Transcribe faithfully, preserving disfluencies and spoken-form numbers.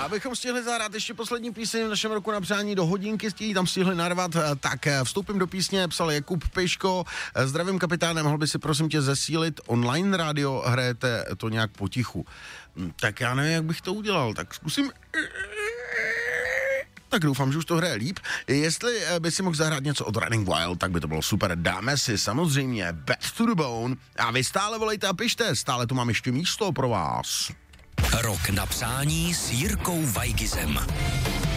abychom stihli zahrát ještě poslední píseň v našem roku na přání do hodinky, stějí tam stihli narvat, tak vstupím do písně, psal Jakub Peško. Zdravím kapitáne, mohl by si prosím tě zesílit online rádio, hrajete to nějak potichu. Tak já nevím, jak bych to udělal, tak zkusím... Tak doufám, že už to hraje líp. Jestli by si mohl zahrát něco od Running Wild, tak by to bylo super. Dáme si samozřejmě Bad to the Bone. A vy stále volejte a pište, stále tu mám ještě místo pro vás. Rok na přání s Jirkou Weigizem.